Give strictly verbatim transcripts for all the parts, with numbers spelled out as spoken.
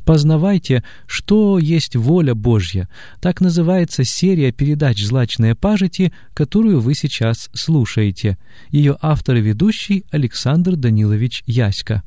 Познавайте, что есть воля Божья. Так называется серия передач «Злачные пажити», которую вы сейчас слушаете. Ее автор и ведущий Александр Данилович Яська.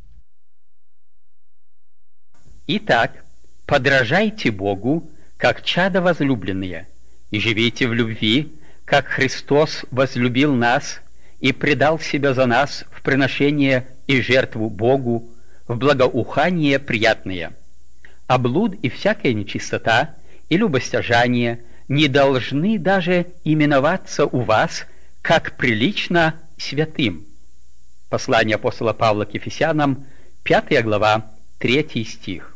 Итак, подражайте Богу, как чада возлюбленные, и живите в любви, как Христос возлюбил нас и предал себя за нас в приношение и жертву Богу, в благоухание приятное. А блуд и всякая нечистота и любостяжание не должны даже именоваться у вас, как прилично святым. Послание апостола Павла к Ефесянам, пятая глава, третий стих.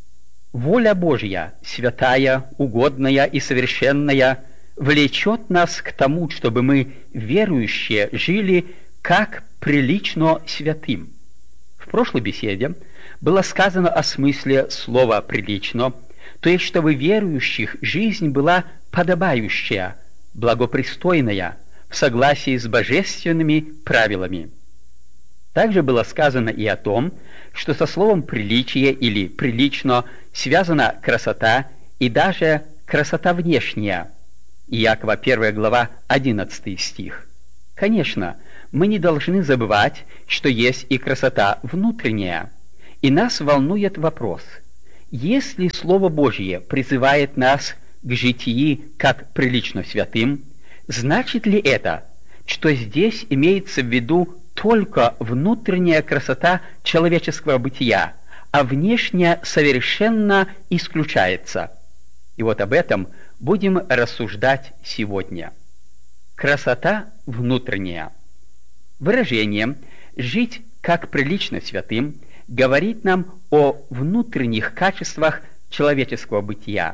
Воля Божья, святая, угодная и совершенная, влечет нас к тому, чтобы мы, верующие, жили как прилично святым. В прошлой беседе было сказано о смысле слова «прилично», то есть, чтобы верующих жизнь была подобающая, благопристойная, в согласии с божественными правилами. Также было сказано и о том, что со словом «приличие» или «прилично» связана красота и даже красота внешняя. Иакова первая глава, одиннадцатый стих. Конечно, мы не должны забывать, что есть и красота внутренняя. И нас волнует вопрос: если Слово Божье призывает нас к житии как прилично святым, значит ли это, что здесь имеется в виду только внутренняя красота человеческого бытия, а внешняя совершенно исключается? И вот об этом будем рассуждать сегодня. Красота внутренняя. Выражение «жить как прилично святым» говорит нам о внутренних качествах человеческого бытия.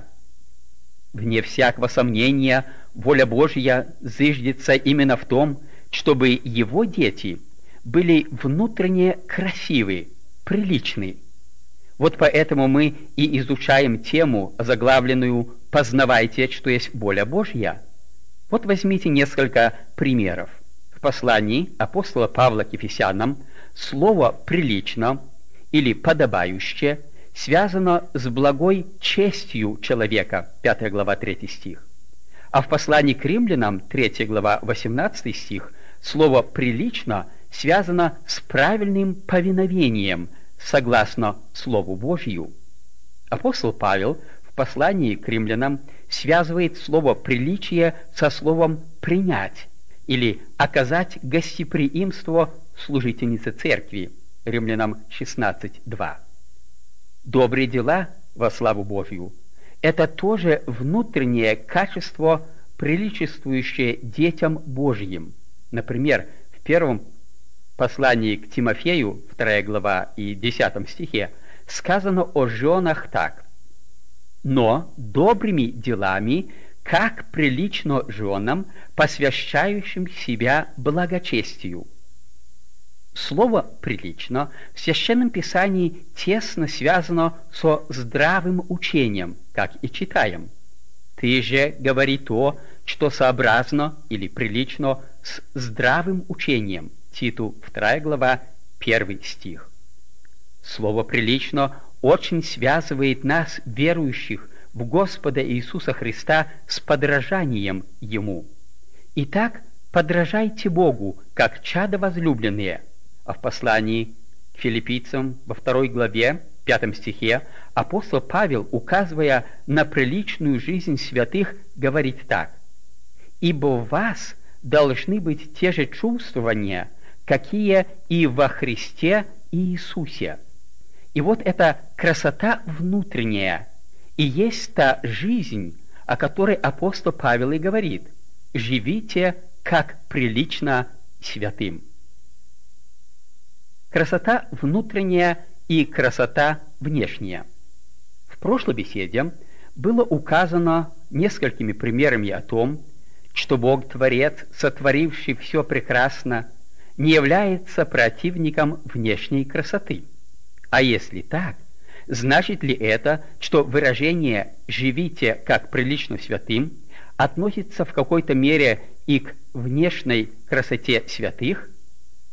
Вне всякого сомнения, воля Божья зыждется именно в том, чтобы Его дети были внутренне красивы, приличны. Вот поэтому мы и изучаем тему, заглавленную «Познавайте, что есть воля Божья». Вот возьмите несколько примеров. В послании апостола Павла к Ефесянам слово «прилично» или «подобающе» связано с благой честью человека, пятая глава, третий стих. А в послании к римлянам, третья глава, восемнадцатый стих, слово «прилично» связано с правильным повиновением, согласно Слову Божью. Апостол Павел в послании к римлянам связывает слово «приличие» со словом «принять» или «оказать гостеприимство служительнице церкви». Римлянам шестнадцать два. Добрые дела во славу Божью – это тоже внутреннее качество, приличествующее детям Божьим. Например, в первом послании к Тимофею, вторая глава и десятом стихе, сказано о женах так: «Но добрыми делами, как прилично женам, посвящающим себя благочестию». Слово «прилично» в Священном Писании тесно связано со здравым учением, как и читаем. «Ты же говори то, что сообразно или прилично с здравым учением». Титу, вторая глава, первый стих. Слово «прилично» очень связывает нас, верующих в Господа Иисуса Христа, с подражанием Ему. Итак, подражайте Богу, как чада возлюбленные. А в послании к филиппийцам во второй главе, пятом стихе, апостол Павел, указывая на приличную жизнь святых, говорит так: «Ибо в вас должны быть те же чувствования, какие и во Христе Иисусе». И вот эта красота внутренняя и есть та жизнь, о которой апостол Павел и говорит: «Живите, как прилично святым». Красота внутренняя и красота внешняя. В прошлой беседе было указано несколькими примерами о том, что Бог-творец, сотворивший все прекрасно, не является противником внешней красоты. А если так, значит ли это, что выражение «живите как прилично святым» относится в какой-то мере и к внешней красоте святых?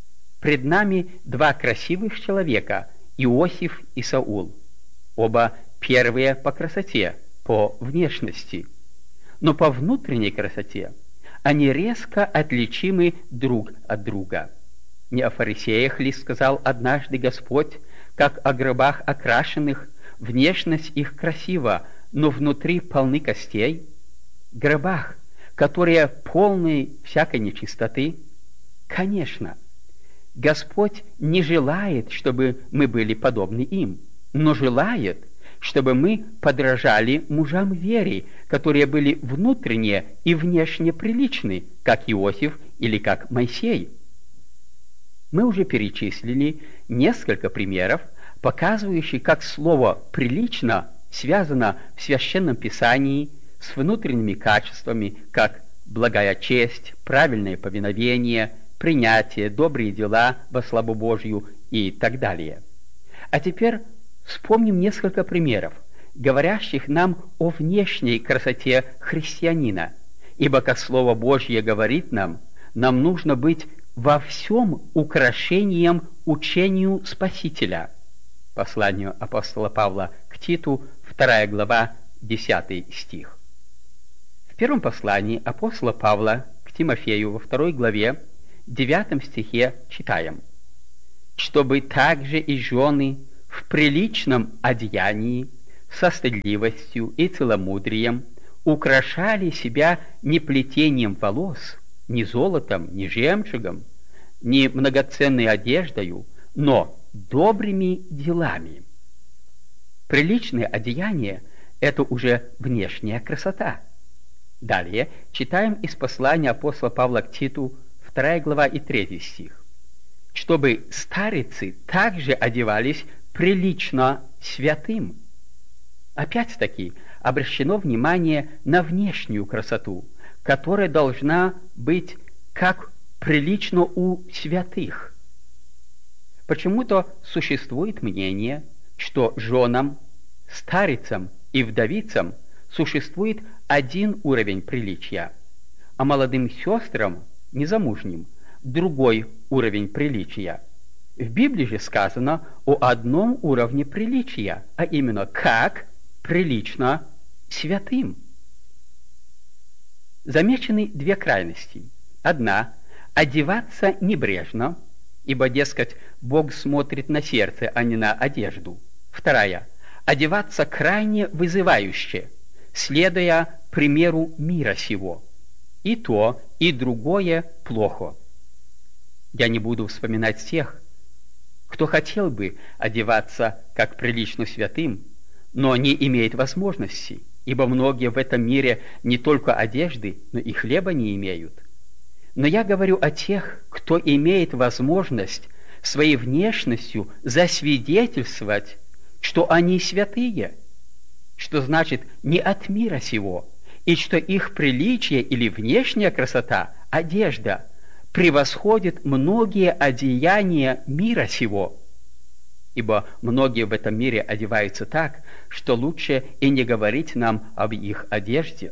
Пред нами два красивых человека, Иосиф и Саул. Оба Первые по красоте, по внешности, но по внутренней красоте они резко отличимы друг от друга. Не о фарисеях ли сказал однажды Господь, как о гробах окрашенных, внешность их красива, но внутри полны костей? Гробах, которые полны всякой нечистоты? Конечно, Господь не желает, чтобы мы были подобны им, но желает, чтобы мы подражали мужам веры, которые были внутренне и внешне приличны, как Иосиф или как Моисей. Мы уже перечислили несколько примеров, показывающих, как слово «прилично» связано в Священном Писании с внутренними качествами, как благая честь, правильное повиновение, принятие, добрые дела во славу Божью и так далее. А теперь вспомним несколько примеров, говорящих нам о внешней красоте христианина, ибо, как Слово Божье говорит нам, нам нужно быть во всем украшением учению Спасителя. Посланию апостола Павла к Титу, вторая глава, десятый стих. В первом послании апостола Павла к Тимофею во второй главе, девятом стихе читаем: «Чтобы также и жены в приличном одеянии, со стыдливостью и целомудрием украшали себя не плетением волос, ни золотом, ни жемчугом, ни многоценной одеждою, но добрыми делами». Приличное одеяние – это уже внешняя красота. Далее читаем из послания апостола Павла к Титу, вторая глава и третий стих. «Чтобы старицы также одевались прилично святым». Опять-таки обращено внимание на внешнюю красоту, которая должна быть как прилично у святых. Почему-то существует мнение, что женам, старицам и вдовицам существует один уровень приличия, а молодым сестрам, незамужним, другой уровень приличия. В Библии же сказано о одном уровне приличия, а именно как прилично святым. Замечены две крайности. Одна – одеваться небрежно, ибо, дескать, Бог смотрит на сердце, а не на одежду. Вторая – одеваться крайне вызывающе, следуя примеру мира сего. И то, и другое плохо. Я не буду вспоминать тех, кто хотел бы одеваться как прилично святым, но не имеет возможности, ибо многие в этом мире не только одежды, но и хлеба не имеют. Но я говорю о тех, кто имеет возможность своей внешностью засвидетельствовать, что они святые, что значит не от мира сего, и что их приличие или внешняя красота, одежда, превосходит многие одеяния мира сего. Ибо многие в этом мире одеваются так, что лучше и не говорить нам об их одежде.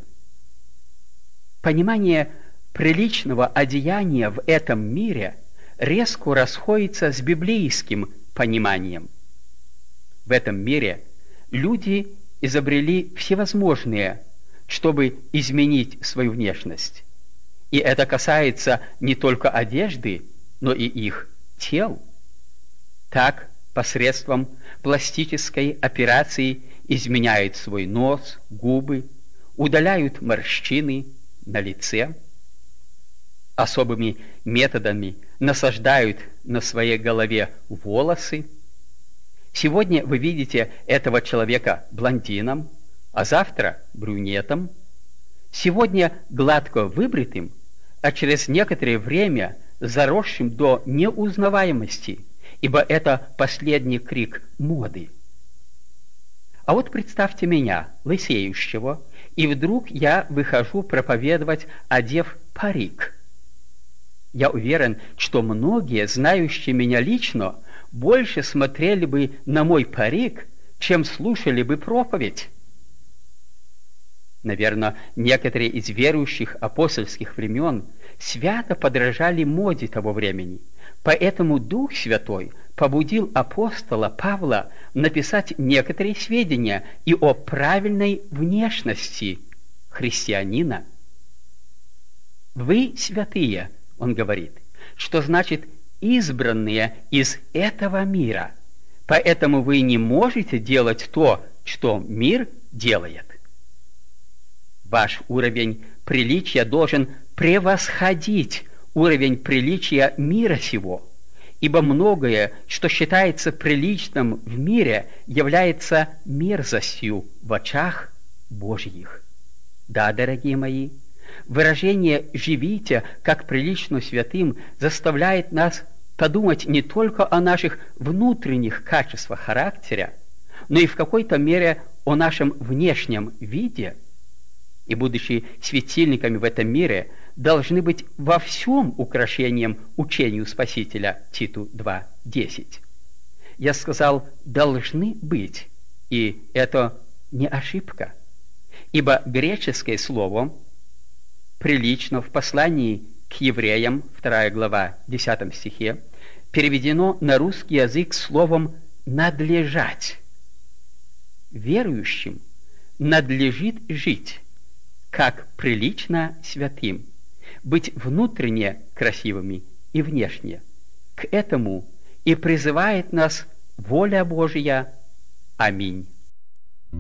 Понимание приличного одеяния в этом мире резко расходится с библейским пониманием. В этом мире люди изобрели всевозможные, чтобы изменить свою внешность. И это касается не только одежды, но и их тел. Так, посредством пластической операции изменяют свой нос, губы, удаляют морщины на лице, особыми методами насаждают на своей голове волосы. Сегодня вы видите этого человека блондином, а завтра брюнетом, сегодня гладко выбритым, а через некоторое время заросшим до неузнаваемости, ибо это последний крик моды. А вот представьте меня, лысеющего, и вдруг я выхожу проповедовать, одев парик. Я уверен, что многие, знающие меня лично, больше смотрели бы на мой парик, чем слушали бы проповедь. Наверное, некоторые из верующих апостольских времен свято подражали моде того времени, поэтому Дух Святой побудил апостола Павла написать некоторые сведения и о правильной внешности христианина. «Вы святые», он говорит, что значит «избранные из этого мира», поэтому вы не можете делать то, что мир делает. Ваш уровень приличия должен превосходить уровень приличия мира сего, ибо многое, что считается приличным в мире, является мерзостью в очах Божьих. Да, дорогие мои, выражение «живите, как прилично святым» заставляет нас подумать не только о наших внутренних качествах характера, но и в какой-то мере о нашем внешнем виде, и, будучи светильниками в этом мире, должны быть во всем украшением учению Спасителя, Титу два десять. Я сказал «должны быть», и это не ошибка, ибо греческое слово «прилично» в послании к евреям, вторая глава, десятом стихе, переведено на русский язык словом «надлежать». Верующим надлежит жить, как прилично святым, быть внутренне красивыми и внешне. К этому и призывает нас воля Божья. Аминь.